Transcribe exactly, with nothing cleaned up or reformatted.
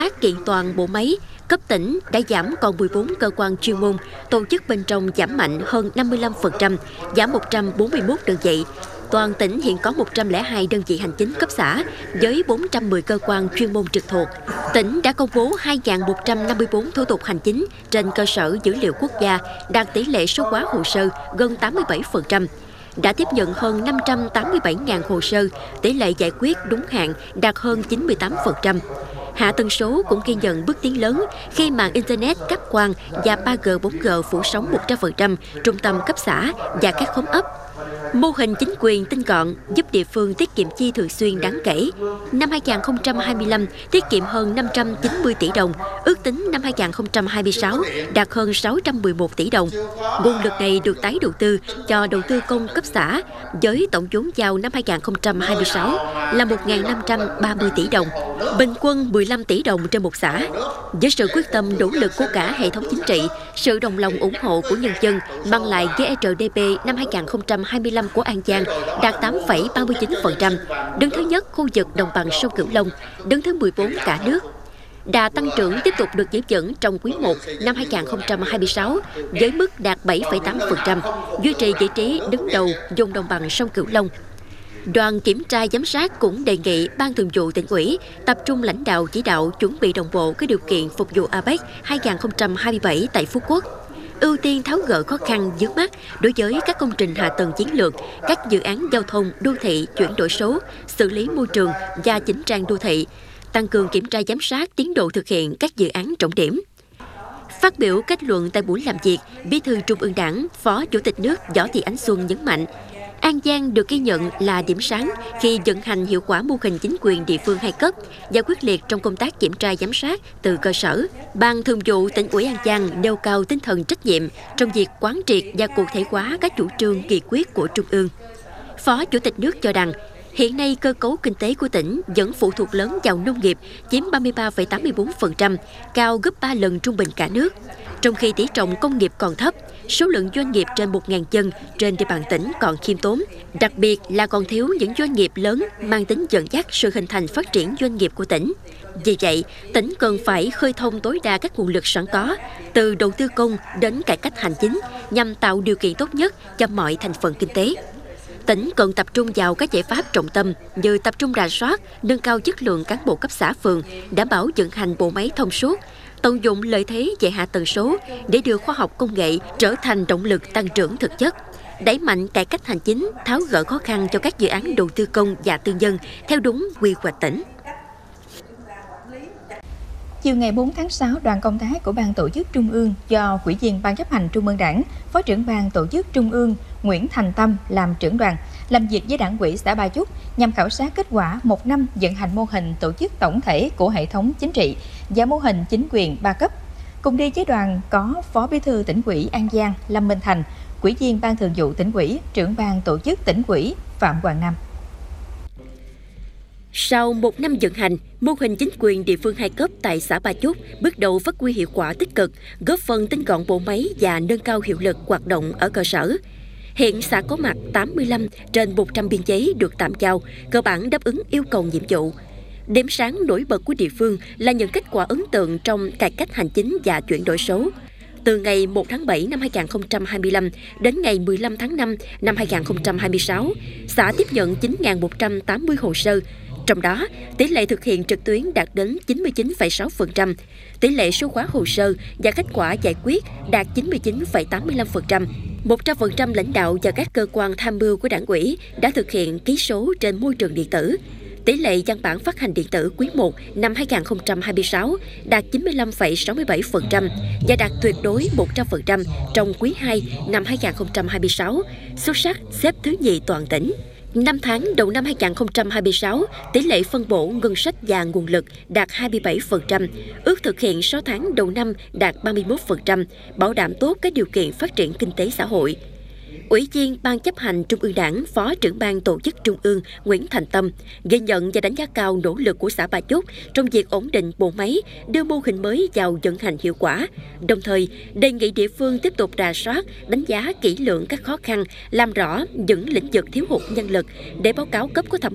kiện toàn bộ máy, cấp tỉnh đã giảm còn mười bốn cơ quan chuyên môn, tổ chức bên trong giảm mạnh hơn năm mươi lăm phần trăm, giảm một trăm bốn mươi mốt đơn vị. Toàn tỉnh hiện có một trăm lẻ hai đơn vị hành chính cấp xã với bốn trăm mười cơ quan chuyên môn trực thuộc. Tỉnh đã công bố hai nghìn một trăm năm mươi tư thủ tục hành chính trên cơ sở dữ liệu quốc gia, đạt tỷ lệ số hóa hồ sơ gần tám mươi bảy phần trăm. Đã tiếp nhận hơn năm trăm tám mươi bảy nghìn hồ sơ, tỷ lệ giải quyết đúng hạn đạt hơn chín mươi tám phần trăm. Hạ tầng số cũng ghi nhận bước tiến lớn khi mạng Internet cáp quang và ba G bốn G phủ sóng một trăm phần trăm trung tâm cấp xã và các khóm ấp. Mô hình chính quyền tinh gọn giúp địa phương tiết kiệm chi thường xuyên đáng kể. Năm hai nghìn không trăm hai mươi lăm tiết kiệm hơn năm trăm chín mươi tỷ đồng, ước tính năm hai nghìn không trăm hai mươi sáu đạt hơn sáu trăm mười một tỷ đồng. Nguồn lực này được tái đầu tư cho đầu tư công cấp xã với tổng vốn giao năm hai nghìn không trăm hai mươi sáu là một nghìn năm trăm ba mươi tỷ đồng, bình quân mười lăm tỷ đồng trên một xã. Với sự quyết tâm nỗ lực của cả hệ thống chính trị, sự đồng lòng ủng hộ của nhân dân mang lại giê rờ đê pê năm hai nghìn không trăm hai mươi lăm của An Giang đạt tám phẩy ba mươi chín phần trăm, đứng thứ nhất khu vực đồng bằng sông Cửu Long, đứng thứ mười bốn cả nước. Đà tăng trưởng tiếp tục được giữ vững trong quý một năm hai nghìn không trăm hai mươi sáu với mức đạt bảy phẩy tám phần trăm, duy trì vị trí đứng đầu vùng đồng bằng sông Cửu Long. Đoàn kiểm tra giám sát cũng đề nghị Ban Thường vụ Tỉnh ủy tập trung lãnh đạo chỉ đạo chuẩn bị đồng bộ các điều kiện phục vụ a pếch hai nghìn không trăm hai mươi bảy tại Phú Quốc, ưu tiên tháo gỡ khó khăn vướng mắc đối với các công trình hạ tầng chiến lược, các dự án giao thông, đô thị, chuyển đổi số, xử lý môi trường và chỉnh trang đô thị, tăng cường kiểm tra giám sát tiến độ thực hiện các dự án trọng điểm. Phát biểu kết luận tại buổi làm việc, Bí thư Trung ương Đảng, Phó Chủ tịch nước Võ Thị Ánh Xuân nhấn mạnh, An Giang được ghi nhận là điểm sáng khi vận hành hiệu quả mô hình chính quyền địa phương hai cấp và quyết liệt trong công tác kiểm tra giám sát từ cơ sở. Ban Thường vụ Tỉnh ủy An Giang nêu cao tinh thần trách nhiệm trong việc quán triệt và cụ thể hóa các chủ trương nghị quyết của Trung ương. Phó Chủ tịch nước cho rằng, hiện nay cơ cấu kinh tế của tỉnh vẫn phụ thuộc lớn vào nông nghiệp, chiếm ba mươi ba phẩy tám mươi tư phần trăm, cao gấp ba lần trung bình cả nước. Trong khi tỷ trọng công nghiệp còn thấp, số lượng doanh nghiệp trên một nghìn dân trên địa bàn tỉnh còn khiêm tốn, đặc biệt là còn thiếu những doanh nghiệp lớn mang tính dẫn dắt sự hình thành phát triển doanh nghiệp của tỉnh. Vì vậy, tỉnh cần phải khơi thông tối đa các nguồn lực sẵn có, từ đầu tư công đến cải cách hành chính, nhằm tạo điều kiện tốt nhất cho mọi thành phần kinh tế. Tỉnh cần tập trung vào các giải pháp trọng tâm như tập trung rà soát, nâng cao chất lượng cán bộ cấp xã phường, đảm bảo vận hành bộ máy thông suốt, tận dụng lợi thế về hạ tầng số để đưa khoa học công nghệ trở thành động lực tăng trưởng thực chất, đẩy mạnh cải cách hành chính, tháo gỡ khó khăn cho các dự án đầu tư công và tư nhân theo đúng quy hoạch tỉnh. Chiều ngày bốn tháng sáu, đoàn công tác của Ban Tổ chức Trung ương do Ủy viên Ban chấp hành Trung ương Đảng, Phó trưởng Ban Tổ chức Trung ương Nguyễn Thành Tâm làm trưởng đoàn, làm việc với Đảng ủy xã Ba Chúc nhằm khảo sát kết quả một năm vận hành mô hình tổ chức tổng thể của hệ thống chính trị và mô hình chính quyền ba cấp. Cùng đi với đoàn có Phó Bí thư Tỉnh ủy An Giang Lâm Minh Thành, Ủy viên Ban Thường vụ Tỉnh ủy, trưởng Ban Tổ chức Tỉnh ủy Phạm Hoàng Nam. Sau một năm vận hành, mô hình chính quyền địa phương hai cấp tại xã Ba Chúc bước đầu phát huy hiệu quả tích cực, góp phần tinh gọn bộ máy và nâng cao hiệu lực hoạt động ở cơ sở. Hiện xã có mặt tám mươi lăm trên một trăm biên chế được tạm giao, cơ bản đáp ứng yêu cầu nhiệm vụ. Điểm sáng nổi bật của địa phương là những kết quả ấn tượng trong cải cách hành chính và chuyển đổi số. Từ ngày một tháng bảy năm hai nghìn không trăm hai mươi lăm đến ngày mười lăm tháng năm năm hai nghìn không trăm hai mươi sáu, xã tiếp nhận chín nghìn một trăm tám mươi hồ sơ. Trong đó, tỷ lệ thực hiện trực tuyến đạt đến chín mươi chín phẩy sáu phần trăm, tỷ lệ số hóa hồ sơ và kết quả giải quyết đạt chín mươi chín phẩy tám mươi lăm phần trăm. một trăm phần trăm lãnh đạo và các cơ quan tham mưu của Đảng ủy đã thực hiện ký số trên môi trường điện tử. Tỷ lệ văn bản phát hành điện tử quý một năm hai nghìn không trăm hai mươi sáu đạt chín mươi lăm phẩy sáu mươi bảy phần trăm và đạt tuyệt đối một trăm phần trăm trong quý hai năm hai nghìn không trăm hai mươi sáu, xuất sắc xếp thứ nhì toàn tỉnh. năm tháng đầu năm hai nghìn không trăm hai mươi sáu, tỷ lệ phân bổ ngân sách và nguồn lực đạt hai mươi bảy phần trăm, ước thực hiện sáu tháng đầu năm đạt ba mươi mốt phần trăm, bảo đảm tốt các điều kiện phát triển kinh tế xã hội. Ủy viên Ban chấp hành Trung ương Đảng, Phó trưởng Ban Tổ chức Trung ương Nguyễn Thành Tâm ghi nhận và đánh giá cao nỗ lực của xã Ba Chúc trong việc ổn định bộ máy, đưa mô hình mới vào vận hành hiệu quả. Đồng thời, đề nghị địa phương tiếp tục rà soát, đánh giá kỹ lưỡng các khó khăn, làm rõ những lĩnh vực thiếu hụt nhân lực để báo cáo cấp có thẩm